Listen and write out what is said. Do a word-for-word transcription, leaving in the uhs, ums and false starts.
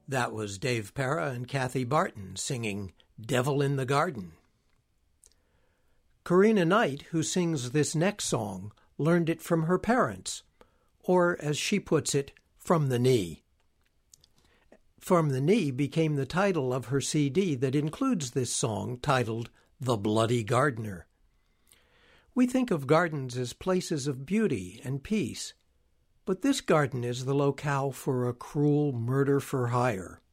That was Dave Para and Kathy Barton singing Devil in the Garden. Karina Knight, who sings this next song, learned it from her parents, or as she puts it, from the knee. From the Knee became the title of her C D that includes this song titled The Bloody Gardener. We think of gardens as places of beauty and peace, but this garden is the locale for a cruel murder for hire.